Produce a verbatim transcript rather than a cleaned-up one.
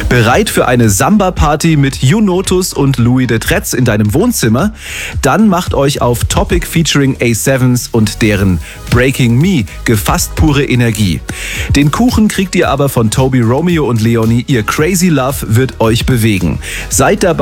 Bereit für eine Samba-Party mit Junotus und Louis de Tretz in deinem Wohnzimmer? Dann macht euch auf Topic featuring A sieben und deren Breaking Me gefasst pure Energie. Den Kuchen kriegt ihr aber von Toby Romeo und Leonie. Ihr Crazy Love wird euch bewegen. Seid dabei